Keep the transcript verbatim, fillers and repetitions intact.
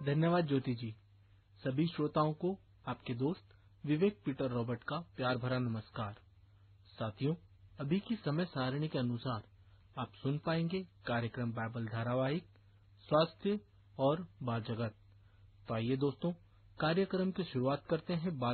धन्यवाद ज्योति जी। सभी श्रोताओं को आपके दोस्त विवेक पीटर रॉबर्ट का प्यार भरा नमस्कार। साथियों, अभी की समय सारणी के अनुसार आप सुन पाएंगे कार्यक्रम बाइबल धारावाहिक स्वास्थ्य और बाल जगत। तो आइए दोस्तों, कार्यक्रम की शुरुआत करते हैं बाल